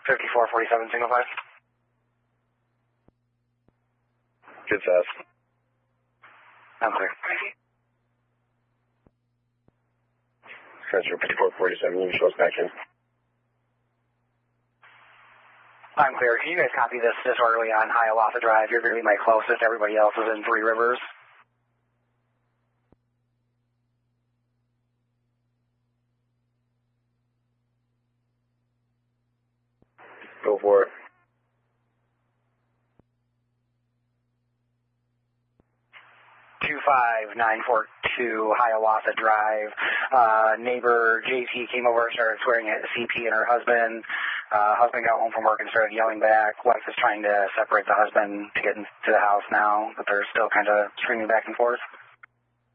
5447 single file. Good test. I'm clear. Transfer 5447, you can show us back in. I'm clear. Can you guys copy this disorderly on Hiawatha Drive? You're going to be my closest. Everybody else is in Three Rivers. Go for it. Two 5-942 Hiawatha Drive. Neighbor JT came over and started swearing at CP and her husband. Husband got home from work and started yelling back. Wife is trying to separate the husband to get into the house now, but they're still kind of screaming back and forth.